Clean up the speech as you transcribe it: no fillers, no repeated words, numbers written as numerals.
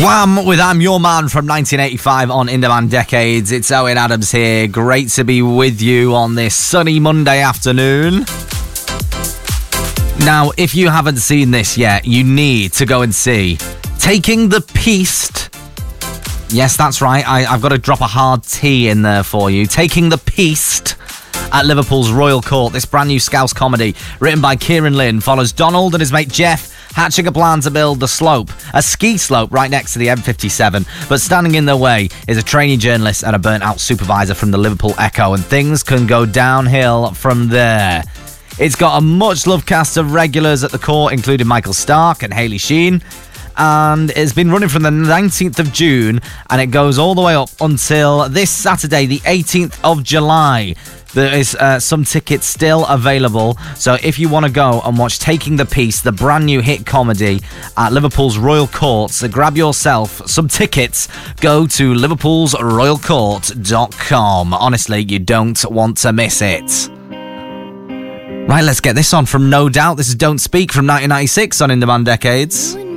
Wham! With I'm Your Man from 1985 on In Demand Decades. It's Owen Adams here. Great to be with you on this sunny Monday afternoon. Now, if you haven't seen this yet, you need to go and see Taking the Piste. Yes, that's right. I've got to drop a hard T in there for you. Taking the Piste at Liverpool's Royal Court. This brand new Scouse comedy, written by Kieran Lynn, follows Donald and his mate Jeff hatching a plan to build the slope, a ski slope right next to the M57. But standing in their way is a trainee journalist and a burnt-out supervisor from the Liverpool Echo, and things can go downhill from there. It's got a much-loved cast of regulars at the court, including Michael Stark and Hayley Sheen, and it's been running from the 19th of June, and it goes all the way up until this Saturday, the 18th of July. There is some tickets still available, so if you want to go and watch Taking the Piste, the brand new hit comedy at Liverpool's Royal Court, so grab yourself some tickets. Go to liverpoolsroyalcourt.com. Honestly, you don't want to miss it. Right, let's get this on from No Doubt. This is Don't Speak from 1996 on In Demand Decades.